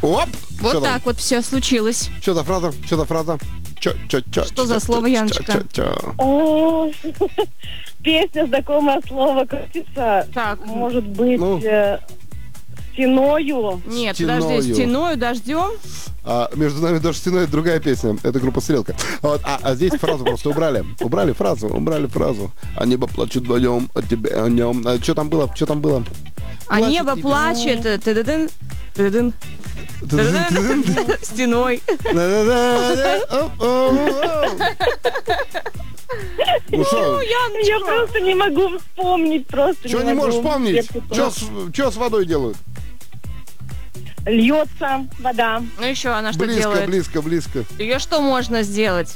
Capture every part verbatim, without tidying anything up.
Оп! Вот Что так там? вот все случилось. Что за фраза? Что за фраза? Чё, чё, чё, Что чё, за чё, слово, чё, Яночка? чё, чё? О, Песня, знакомое слово, кажется, Так. может быть, Ну. э, стеною. Нет, Стеною. подожди, стеною, дождем. А, между нами дождь стеной, это другая песня. Это группа «Стрелка». Вот, а, а здесь фразу просто убрали. Убрали фразу, убрали фразу. А небо плачет вдвоем, о тебе, о нем. А, что там было? Что там было? А Плачет небо тебе. плачет. э, тыдыдын, тыдыдын, тыдыдын, стеной. Да-да-да-да. Оп-оп-оп. Ну что, Я просто не могу вспомнить, просто что не не могу. можешь помнить? Сердце Что с водой делают? Льется вода. Ну еще она что Близко, делает? близко, близко. Ее что можно сделать?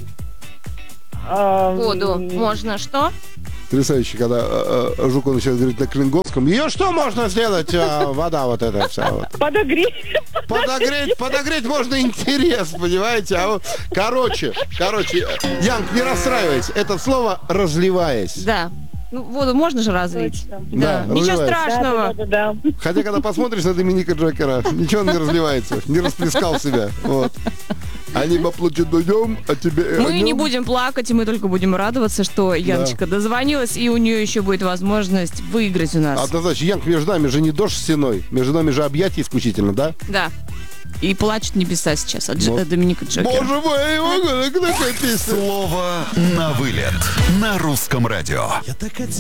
А, Воду м, можно что? Потрясающе, когда э, э, Жуков начинает говорить на клингонском. Ее что можно сделать? А, вода вот эта вся. Вот. Подогреть. Подогреть, подогреть можно интерес, понимаете? А вот, короче, короче, Янг, не расстраивайся. Это слово «разливаясь». Да. Ну, воду можно же разлить. Точно. Да. Да, Ничего разливается. страшного. Да, да, да. Хотя, когда посмотришь на Доминика Джокера, ничего он не разливается, не расплескал себя. Вот. Они поплачут вдвоем, а тебе... Мы не будем плакать, и мы только будем радоваться, что Яночка дозвонилась, и у нее еще будет возможность выиграть у нас. Однозначно, Янг, между нами же не дождь стеной, между нами же объятия исключительно, да? Да. И плачут небеса сейчас от Дж- Вот. от Доминика Джокера. Боже мой, какая песня. Слово на вылет на русском радио.